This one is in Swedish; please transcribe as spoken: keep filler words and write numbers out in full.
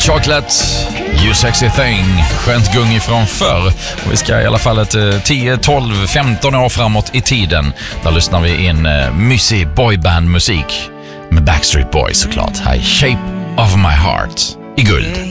Chocolate, You Sexy Thing. Skönt gung ifrån förr. Och vi ska i alla fall ett tio, tolv, femton år framåt i tiden. Där lyssnar vi in uh, mysig boyband-musik med Backstreet Boys såklart. Här är Shape of My Heart i guld.